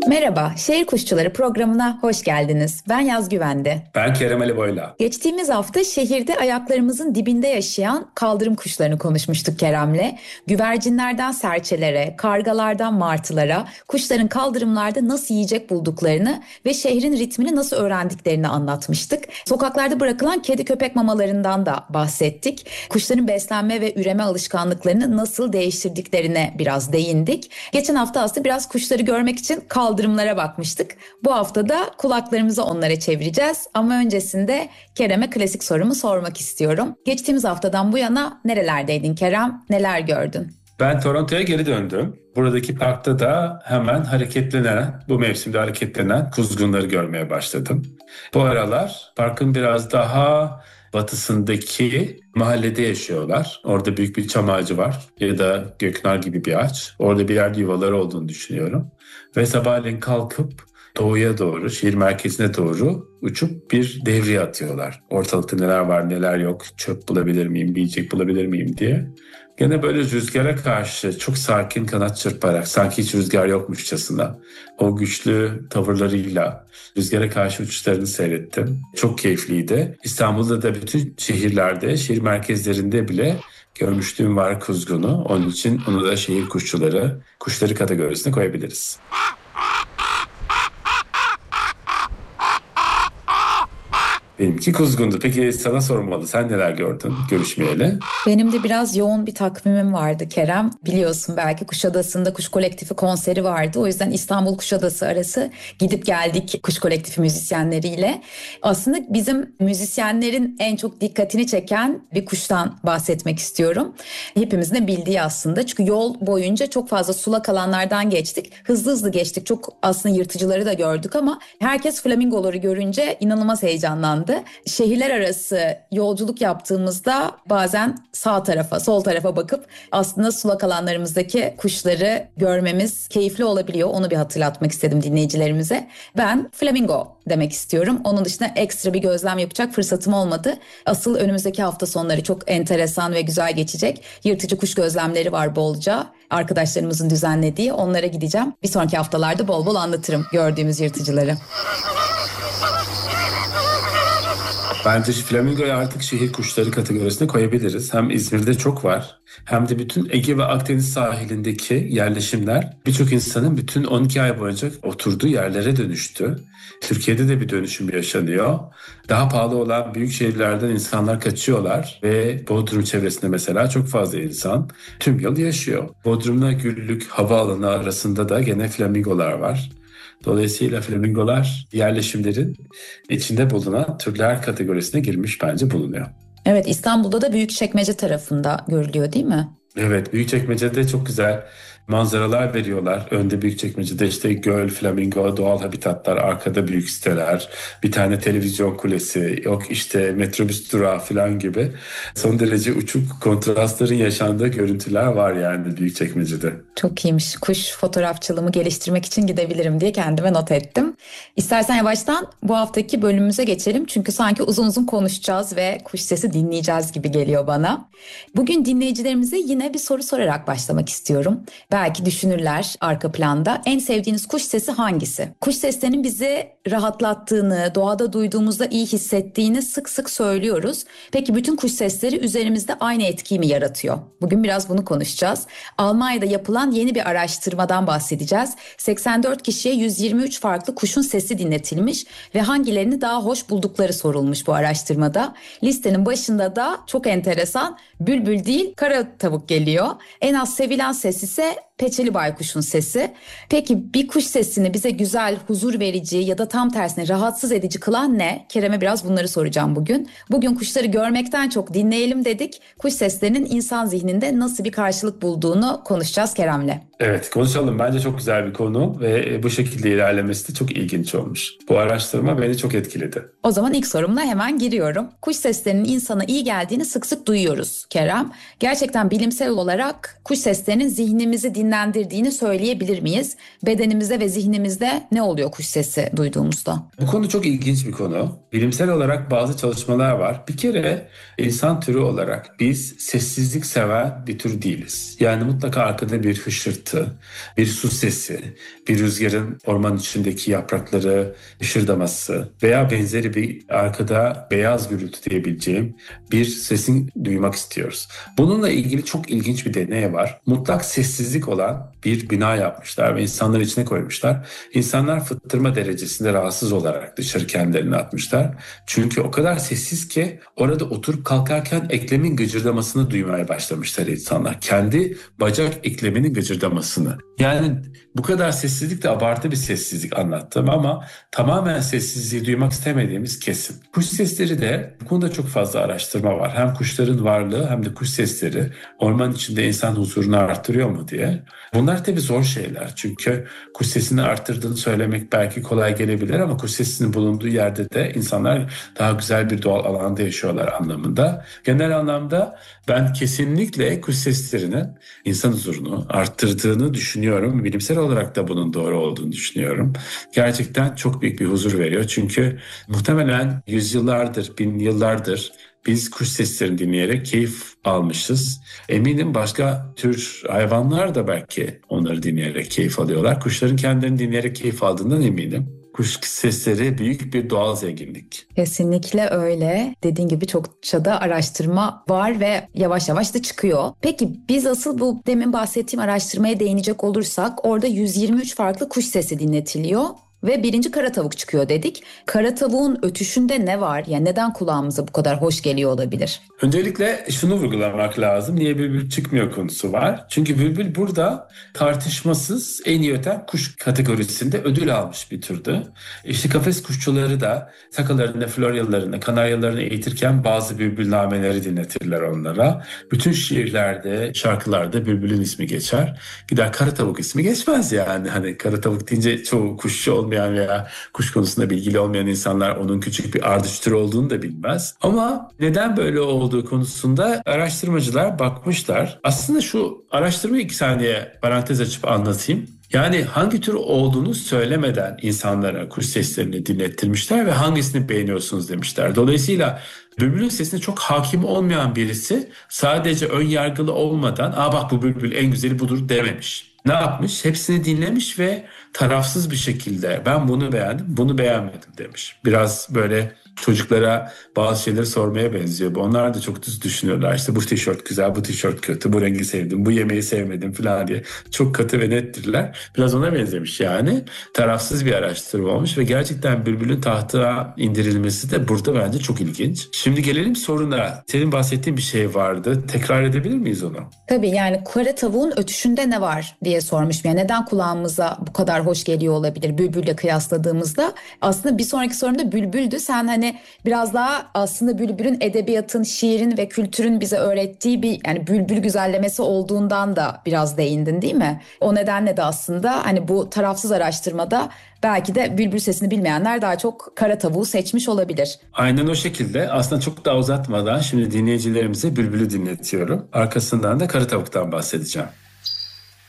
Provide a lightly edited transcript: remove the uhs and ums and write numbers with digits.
Merhaba, Şehir Kuşçuları programına hoş geldiniz. Ben Yaz Güvende. Ben Kerem Ali Boyla. Geçtiğimiz hafta şehirde ayaklarımızın dibinde yaşayan kaldırım kuşlarını konuşmuştuk Kerem'le. Güvercinlerden serçelere, kargalardan martılara, kuşların kaldırımlarda nasıl yiyecek bulduklarını ve şehrin ritmini nasıl öğrendiklerini anlatmıştık. Sokaklarda bırakılan kedi köpek mamalarından da bahsettik. Kuşların beslenme ve üreme alışkanlıklarını nasıl değiştirdiklerine biraz değindik. Geçen hafta aslında biraz kuşları görmek için kaldırımlara bakmıştık. Bu hafta da kulaklarımızı onlara çevireceğiz. Ama öncesinde Kerem'e klasik sorumu sormak istiyorum. Geçtiğimiz haftadan bu yana nerelerdeydin Kerem? Neler gördün? Ben Toronto'ya geri döndüm. Buradaki parkta da hemen bu mevsimde hareketlenen kuzgunları görmeye başladım. Bu aralar parkın biraz daha batısındaki mahallede yaşıyorlar. Orada büyük bir çam ağacı var ya da göknar gibi bir ağaç. Orada bir yerde yuvaları olduğunu düşünüyorum. Ve sabahleyin kalkıp doğuya doğru, şehir merkezine doğru uçup bir devriye atıyorlar. Ortalıkta neler var neler yok, çöp bulabilir miyim, yiyecek bulabilir miyim diye. Gene böyle rüzgara karşı çok sakin kanat çırparak, sanki hiç rüzgar yokmuşçasına o güçlü tavırlarıyla rüzgara karşı uçuşlarını seyrettim. Çok keyifliydi. İstanbul'da da bütün şehirlerde, şehir merkezlerinde bile görmüşlüğüm var kuzgunu. Onun için onu da şehir kuşları kategorisine koyabiliriz. Benimki kuzgundu. Peki sana sormalı. Sen neler gördün görüşmeyeli? Benim de biraz yoğun bir takvimim vardı Kerem. Biliyorsun belki Kuşadası'nda Kuş Kolektifi konseri vardı. O yüzden İstanbul Kuşadası arası gidip geldik Kuş Kolektifi müzisyenleriyle. Aslında bizim müzisyenlerin en çok dikkatini çeken bir kuştan bahsetmek istiyorum. Hepimizin de bildiği aslında. Çünkü yol boyunca çok fazla sulak alanlardan geçtik. Hızlı hızlı geçtik. Çok aslında yırtıcıları da gördük ama herkes flamingoları görünce inanılmaz heyecanlandı. Şehirler arası yolculuk yaptığımızda bazen sağ tarafa, sol tarafa bakıp aslında sulak alanlarımızdaki kuşları görmemiz keyifli olabiliyor. Onu bir hatırlatmak istedim dinleyicilerimize. Ben flamingo demek istiyorum. Onun dışında ekstra bir gözlem yapacak fırsatım olmadı. Asıl önümüzdeki hafta sonları çok enteresan ve güzel geçecek. Yırtıcı kuş gözlemleri var bolca. Arkadaşlarımızın düzenlediği. Onlara gideceğim. Bir sonraki haftalarda bol bol anlatırım gördüğümüz yırtıcıları. Bence flamingoyu artık şehir kuşları kategorisine koyabiliriz. Hem İzmir'de çok var hem de bütün Ege ve Akdeniz sahilindeki yerleşimler birçok insanın bütün 12 ay boyunca oturduğu yerlere dönüştü. Türkiye'de de bir dönüşüm yaşanıyor. Daha pahalı olan büyük şehirlerden insanlar kaçıyorlar ve Bodrum çevresinde mesela çok fazla insan tüm yıl yaşıyor. Bodrum'la Güllük havaalanı arasında da gene flamingolar var. Dolayısıyla flamingolar yerleşimlerin içinde bulunan türler kategorisine girmiş bence bulunuyor. Evet, İstanbul'da da Büyükçekmece tarafında görülüyor değil mi? Evet, Büyükçekmece'de çok güzel manzaralar veriyorlar. Önde Büyükçekmece'de işte göl, flamingo, doğal habitatlar, arkada büyük siteler, bir tane televizyon kulesi, yok işte metrobüs durağı falan gibi. Son derece uçuk kontrastların yaşandığı görüntüler var yani Büyükçekmece'de. Çok iyiymiş. Kuş fotoğrafçılığımı geliştirmek için gidebilirim diye kendime not ettim. İstersen yavaştan bu haftaki bölümümüze geçelim. Çünkü sanki uzun uzun konuşacağız ve kuş sesi dinleyeceğiz gibi geliyor bana. Bugün dinleyicilerimize yine bir soru sorarak başlamak istiyorum. Belki düşünürler arka planda. En sevdiğiniz kuş sesi hangisi? Kuş seslerinin bizi rahatlattığını, doğada duyduğumuzda iyi hissettiğini sık sık söylüyoruz. Peki bütün kuş sesleri üzerimizde aynı etkiyi mi yaratıyor? Bugün biraz bunu konuşacağız. Almanya'da yapılan yeni bir araştırmadan bahsedeceğiz. 84 kişiye 123 farklı kuşun sesi dinletilmiş ve hangilerini daha hoş buldukları sorulmuş bu araştırmada. Listenin başında da çok enteresan bülbül değil kara tavuk geliyor. En az sevilen ses ise peçeli baykuşun sesi. Peki bir kuş sesini bize güzel, huzur verici ya da tam tersine rahatsız edici kılan ne? Kerem'e biraz bunları soracağım bugün. Bugün kuşları görmekten çok dinleyelim dedik. Kuş seslerinin insan zihninde nasıl bir karşılık bulduğunu konuşacağız Kerem'le. Evet, konuşalım. Bence çok güzel bir konu ve bu şekilde ilerlemesi de çok ilginç olmuş. Bu araştırma beni çok etkiledi. O zaman ilk sorumla hemen giriyorum. Kuş seslerinin insana iyi geldiğini sık sık duyuyoruz Kerem. Gerçekten bilimsel olarak kuş seslerinin zihnimizi dinlendirdiğini söyleyebilir miyiz? Bedenimizde ve zihnimizde ne oluyor kuş sesi duyduğumuzda? Bu konu çok ilginç bir konu. Bilimsel olarak bazı çalışmalar var. Bir kere insan türü olarak biz sessizlik seven bir tür değiliz. Yani mutlaka arkada bir hışırtı, bir su sesi, bir rüzgarın orman içindeki yaprakları hışırdaması veya benzeri bir arkada beyaz gürültü diyebileceğim bir sesin duymak istiyoruz. Bununla ilgili çok ilginç bir deney var. Mutlak sessizlik olan bir bina yapmışlar ve insanları içine koymuşlar. İnsanlar fıttırma derecesinde rahatsız olarak dışarı kendilerini atmışlar. Çünkü o kadar sessiz ki orada oturup kalkarken eklemin gıcırdamasını duymaya başlamışlar insanlar. Kendi bacak ekleminin gıcırdamasını. Yani bu kadar sessizlik de abartı bir sessizlik anlattım ama tamamen sessizliği duymak istemediğimiz kesin. Kuş sesleri de bu konuda çok fazla araştırma var. Hem kuşların varlığı hem de kuş sesleri orman içinde insan huzurunu arttırıyor mu diye. Bunlar tabii zor şeyler. Çünkü kuş sesini arttırdığını söylemek belki kolay gelebilir ama kuş sesinin bulunduğu yerde de insanlar daha güzel bir doğal alanda yaşıyorlar anlamında. Genel anlamda ben kesinlikle kuş seslerinin insan huzurunu arttırdığını düşünüyorum. Bilimsel olarak da bunun doğru olduğunu düşünüyorum. Gerçekten çok büyük bir huzur veriyor. Çünkü muhtemelen yüzyıllardır, bin yıllardır biz kuş seslerini dinleyerek keyif almışız. Eminim başka tür hayvanlar da belki onları dinleyerek keyif alıyorlar. Kuşların kendilerini dinleyerek keyif aldığından eminim. Kuş sesleri büyük bir doğal zenginlik. Kesinlikle öyle. Dediğin gibi çokça da araştırma var ve yavaş yavaş da çıkıyor. Peki biz asıl bu demin bahsettiğim araştırmaya değinecek olursak orada 123 farklı kuş sesi dinletiliyor. Ve birinci kara tavuk çıkıyor dedik. Kara tavuğun ötüşünde ne var? Yani neden kulağımıza bu kadar hoş geliyor olabilir? Öncelikle şunu vurgulamak lazım. Niye bülbül çıkmıyor konusu var. Çünkü bülbül burada tartışmasız en iyi öten kuş kategorisinde ödül almış bir türdü. İşte kafes kuşçuları da takalarını, floryalarını, kanaryalarını eğitirken bazı bülbül nameleri dinletirler onlara. Bütün şiirlerde, şarkılarda bülbülün ismi geçer. Gider kara tavuk ismi geçmez yani. Hani kara tavuk deyince çoğu kuşçu olmayan veya kuş konusunda bilgili olmayan insanlar onun küçük bir ardış türü olduğunu da bilmez. Ama neden böyle olduğu konusunda araştırmacılar bakmışlar. Aslında şu araştırmayı 2 saniye parantez açıp anlatayım. Yani hangi tür olduğunu söylemeden insanlara kuş seslerini dinlettirmişler ve hangisini beğeniyorsunuz demişler. Dolayısıyla bülbülün sesine çok hakim olmayan birisi sadece ön yargılı olmadan bak bu bülbül en güzeli budur dememiş. Ne yapmış? Hepsini dinlemiş ve tarafsız bir şekilde ben bunu beğendim, bunu beğenmedim demiş. Biraz böyle çocuklara bazı şeyleri sormaya benziyor. Onlar da çok düz düşünüyorlar. İşte bu tişört güzel, bu tişört kötü, bu rengi sevdim, bu yemeği sevmedim falan diye. Çok katı ve nettirler. Biraz ona benzemiş yani. Tarafsız bir araştırma olmuş ve gerçekten bülbülün tahtına indirilmesi de burada bence çok ilginç. Şimdi gelelim soruna. Senin bahsettiğin bir şey vardı. Tekrar edebilir miyiz onu? Tabii yani kara tavuğun ötüşünde ne var diye sormuş. Yani neden kulağımıza bu kadar hoş geliyor olabilir bülbülle kıyasladığımızda? Aslında bir sonraki sorumda bülbüldü. Sen hani biraz daha aslında bülbülün edebiyatın, şiirin ve kültürün bize öğrettiği bir yani bülbül güzellemesi olduğundan da biraz değindin değil mi? O nedenle de aslında hani bu tarafsız araştırmada belki de bülbül sesini bilmeyenler daha çok kara tavuğu seçmiş olabilir. Aynen o şekilde. Aslında çok daha uzatmadan şimdi dinleyicilerimize bülbülü dinletiyorum. Arkasından da kara tavuktan bahsedeceğim.